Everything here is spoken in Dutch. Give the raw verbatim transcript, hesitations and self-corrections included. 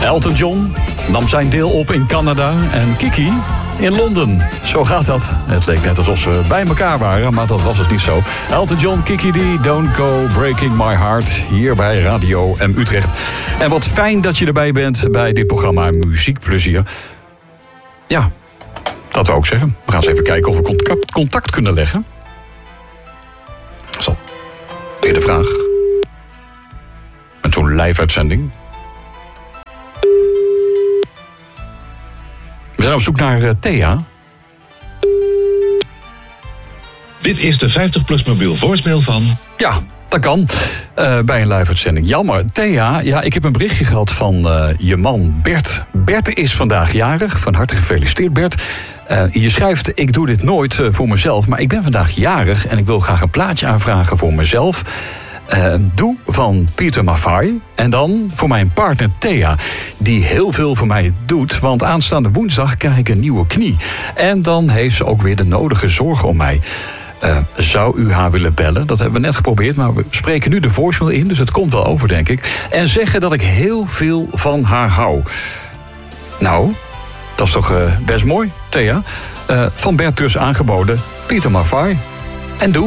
Elton John nam zijn deel op in Canada en Kiki in Londen. Zo gaat dat. Het leek net alsof ze bij elkaar waren, maar dat was het niet zo. Elton John, Kiki D, Don't Go Breaking My Heart, hier bij Radio M Utrecht. En wat fijn dat je erbij bent bij dit programma Muziekplezier. Ja, dat wou ik zeggen. We gaan eens even kijken of we contact, contact kunnen leggen. Zo, weer de vraag. Met zo'n live-uitzending. We zijn op zoek naar uh, Thea. Dit is de vijftig plus mobiel voicemail van... Ja, dat kan. Uh, bij een live-uitzending. Jammer. Thea, ja, ik heb een berichtje gehad van uh, je man Bert. Bert is vandaag jarig. Van harte gefeliciteerd, Bert. Uh, je schrijft, ik doe dit nooit uh, voor mezelf, maar ik ben vandaag jarig en ik wil graag een plaatje aanvragen voor mezelf. Uh, doe van Peter Maffay. En dan voor mijn partner Thea, die heel veel voor mij doet, want aanstaande woensdag krijg ik een nieuwe knie. En dan heeft ze ook weer de nodige zorgen om mij. Uh, zou u haar willen bellen? Dat hebben we net geprobeerd, maar we spreken nu de voicemail in, dus het komt wel over, denk ik. En zeggen dat ik heel veel van haar hou. Nou, dat is toch uh, best mooi, Thea. Uh, van Bert dus aangeboden, Peter Maffay. En doe.